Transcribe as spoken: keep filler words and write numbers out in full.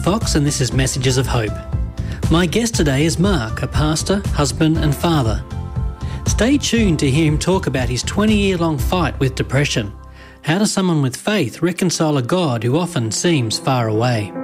Fox and this is Messages of Hope. My guest today is Mark, a pastor, husband and father. Stay tuned to hear him talk about his twenty-year-long fight with depression. How does someone with faith reconcile a God who often seems far away?